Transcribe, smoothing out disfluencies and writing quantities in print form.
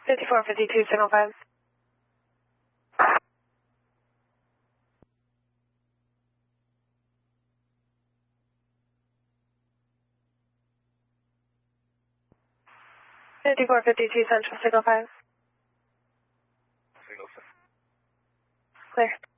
5452, signal 5. Fifty-four, 52 Central, signal 5. Signal 5. Clear.